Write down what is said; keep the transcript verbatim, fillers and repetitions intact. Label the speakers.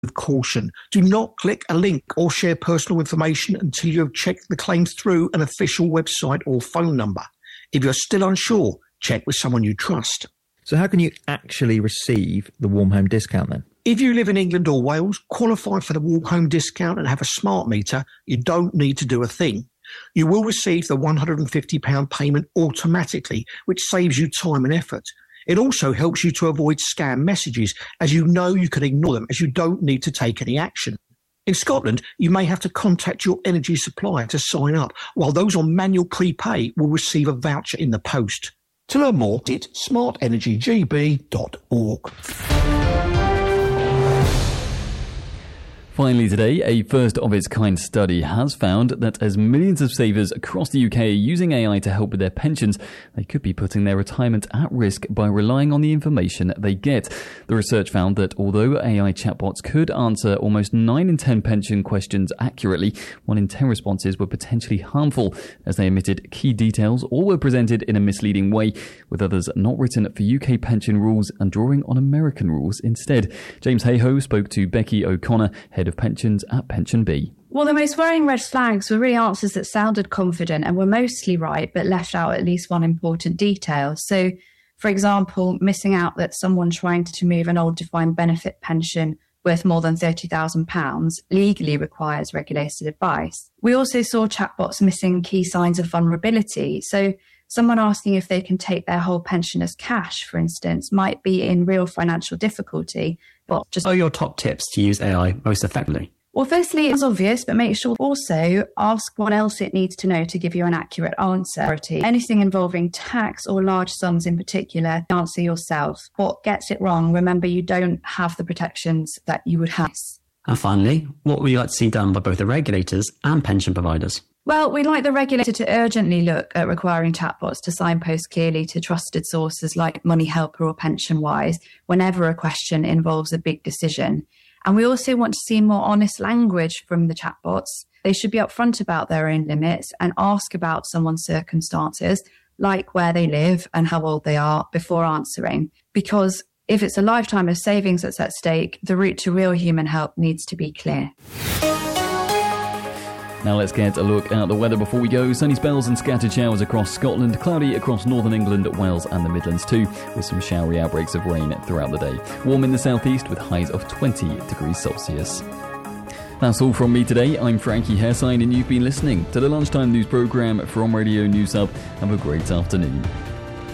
Speaker 1: with caution. Do not click a link or share personal information until you have checked the claims through an official website or phone number. If you're still unsure, check with someone you trust.
Speaker 2: So how can you actually receive the Warm Home discount then?
Speaker 1: If you live in England or Wales, qualify for the Warm Home discount and have a smart meter, you don't need to do a thing. You will receive the one hundred fifty pounds payment automatically, which saves you time and effort. It also helps you to avoid scam messages, as you know you can ignore them, as you don't need to take any action. In Scotland, you may have to contact your energy supplier to sign up, while those on manual prepay will receive a voucher in the post. To learn more, visit smart energy g b dot org.
Speaker 3: Finally today, a first-of-its-kind study has found that as millions of savers across the U K are using A I to help with their pensions, they could be putting their retirement at risk by relying on the information they get. The research found that although A I chatbots could answer almost nine in ten pension questions accurately, one in ten responses were potentially harmful, as they omitted key details or were presented in a misleading way, with others not written for U K pension rules and drawing on American rules instead. James Hayhoe spoke to Becky O'Connor, head of pensions at Pension Bee.
Speaker 4: Well, the most worrying red flags were really answers that sounded confident and were mostly right, but left out at least one important detail. So, for example, missing out that someone trying to move an old defined benefit pension worth more than thirty thousand pounds legally requires regulated advice. We also saw chatbots missing key signs of vulnerability. So, someone asking if they can take their whole pension as cash, for instance, might be in real financial difficulty. But just
Speaker 5: what are your top tips to use A I most effectively?
Speaker 4: Well, firstly, it's obvious, but make sure also ask what else it needs to know to give you an accurate answer. Anything involving tax or large sums in particular, answer yourself. What gets it wrong, remember you don't have the protections that you would have.
Speaker 5: And finally, what would you like to see done by both the regulators and pension providers?
Speaker 4: Well, we'd like the regulator to urgently look at requiring chatbots to signpost clearly to trusted sources like Money Helper or PensionWise whenever a question involves a big decision. And we also want to see more honest language from the chatbots. They should be upfront about their own limits and ask about someone's circumstances, like where they live and how old they are, before answering. Because if it's a lifetime of savings that's at stake, the route to real human help needs to be clear.
Speaker 3: Now let's get a look at the weather before we go. Sunny spells and scattered showers across Scotland, cloudy across northern England, Wales and the Midlands too, with some showery outbreaks of rain throughout the day. Warm in the southeast with highs of twenty degrees Celsius. That's all from me today. I'm Frankie Hairsine and you've been listening to the Lunchtime News programme from Radio News Hub. Have a great afternoon.